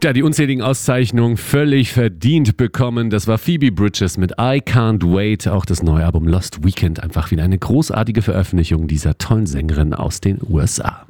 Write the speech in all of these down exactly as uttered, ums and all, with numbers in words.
Ja, die unzähligen Auszeichnungen völlig verdient bekommen. Das war Phoebe Bridgers mit I Can't Wait. Auch das neue Album Lost Weekend. Einfach wieder eine großartige Veröffentlichung dieser tollen Sängerin aus den U S A.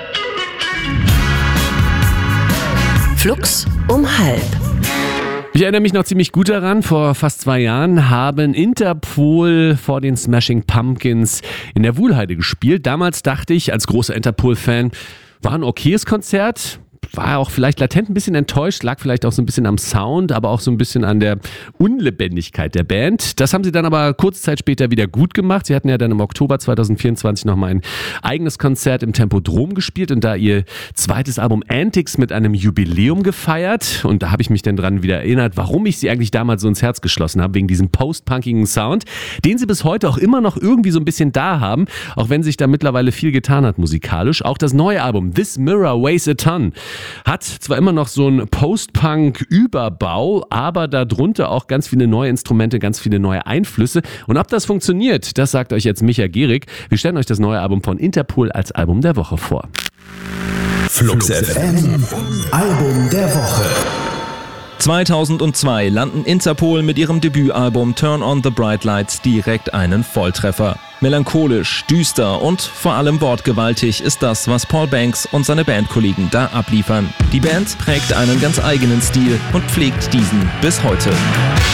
Flux um halb. Ich erinnere mich noch ziemlich gut daran, vor fast zwei Jahren haben Interpol vor den Smashing Pumpkins in der Wuhlheide gespielt. Damals dachte ich, als großer Interpol-Fan, war ein okayes Konzert. War auch vielleicht latent ein bisschen enttäuscht, lag vielleicht auch so ein bisschen am Sound, aber auch so ein bisschen an der Unlebendigkeit der Band. Das haben sie dann aber kurze Zeit später wieder gut gemacht. Sie hatten ja dann im Oktober zwanzig vierundzwanzig nochmal ein eigenes Konzert im Tempodrom gespielt und da ihr zweites Album Antics mit einem Jubiläum gefeiert. Und da habe ich mich dann dran wieder erinnert, warum ich sie eigentlich damals so ins Herz geschlossen habe, wegen diesem post-punkigen Sound, den sie bis heute auch immer noch irgendwie so ein bisschen da haben, auch wenn sich da mittlerweile viel getan hat musikalisch. Auch das neue Album This Mirror Weighs a Ton hat zwar immer noch so einen Post-Punk-Überbau, aber darunter auch ganz viele neue Instrumente, ganz viele neue Einflüsse. Und ob das funktioniert, das sagt euch jetzt Micha Gehrig. Wir stellen euch das neue Album von Interpol als Album der Woche vor. Flux F M, Album der Woche. zweitausendzwei landen Interpol mit ihrem Debütalbum Turn on the Bright Lights direkt einen Volltreffer. Melancholisch, düster und vor allem wortgewaltig ist das, was Paul Banks und seine Bandkollegen da abliefern. Die Band prägt einen ganz eigenen Stil und pflegt diesen bis heute.